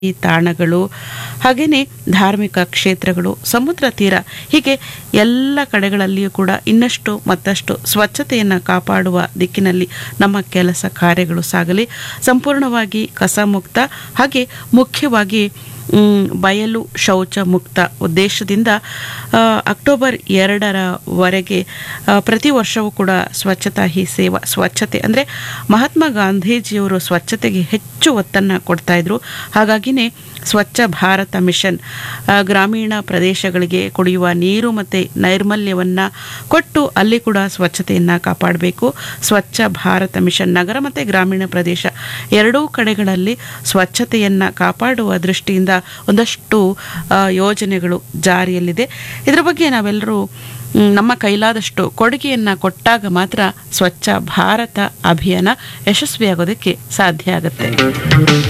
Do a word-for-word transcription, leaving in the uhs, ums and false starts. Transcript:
ಈ ತಾಣಗಳು ಹಾಗೆಯೇ ಧಾರ್ಮಿಕ ಕ್ಷೇತ್ರಗಳು ಸಮುದ್ರ ತೀರ ಹೀಗೆ ಎಲ್ಲ ಕಡೆಗಳಲ್ಲಿಯೂ ಕೂಡ ಇನ್ನಷ್ಟು ಮತ್ತಷ್ಟು ಸ್ವಚ್ಛತೆಯನ್ನು ಕಾಪಾಡುವ ದಿಕ್ಕಿನಲ್ಲಿ ನಮ್ಮ ಕೆಲಸ ಕಾರ್ಯಗಳು ಸಾಗಲಿ. ಸಂಪೂರ್ಣವಾಗಿ ಕಸ ಮುಕ್ತ ಹಾಗೆ ಮುಖ್ಯವಾಗಿ ಬಯಲು ಶೌಚ ಮುಕ್ತ ಉದ್ದೇಶದಿಂದ ಅಕ್ಟೋಬರ್ ಎರಡರವರೆಗೆ ಪ್ರತಿ ವರ್ಷವೂ ಕೂಡ ಸ್ವಚ್ಛತಾ ಹಿ ಸೇವಾ ಸ್ವಚ್ಛತೆ ಅಂದರೆ ಮಹಾತ್ಮ ಗಾಂಧೀಜಿಯವರು ಸ್ವಚ್ಛತೆಗೆ ಹೆಚ್ಚು ಒತ್ತನ್ನು ಕೊಡ್ತಾ ಇದ್ರು. ಹಾಗಾಗಿನೇ ಸ್ವಚ್ಛ ಭಾರತ ಮಿಷನ್ ಗ್ರಾಮೀಣ ಪ್ರದೇಶಗಳಿಗೆ ಕುಡಿಯುವ ನೀರು ಮತ್ತು ನೈರ್ಮಲ್ಯವನ್ನು ಕೊಟ್ಟು ಅಲ್ಲಿ ಕೂಡ ಸ್ವಚ್ಛತೆಯನ್ನು ಕಾಪಾಡಬೇಕು. ಸ್ವಚ್ಛ ಭಾರತ ಮಿಷನ್ ನಗರ ಮತ್ತು ಗ್ರಾಮೀಣ ಪ್ರದೇಶ ಎರಡೂ ಕಡೆಗಳಲ್ಲಿ ಸ್ವಚ್ಛತೆಯನ್ನು ಕಾಪಾಡುವ ದೃಷ್ಟಿಯಿಂದ ಒಂದಷ್ಟು ಯೋಜನೆಗಳು ಜಾರಿಯಲ್ಲಿದೆ. ಇದರ ಬಗ್ಗೆ ನಾವೆಲ್ಲರೂ ನಮ್ಮ ಕೈಲಾದಷ್ಟು ಕೊಡುಗೆಯನ್ನು ಕೊಟ್ಟಾಗ ಮಾತ್ರ ಸ್ವಚ್ಛ ಭಾರತ ಅಭಿಯಾನ ಯಶಸ್ವಿಯಾಗೋದಕ್ಕೆ ಸಾಧ್ಯ ಆಗುತ್ತೆ.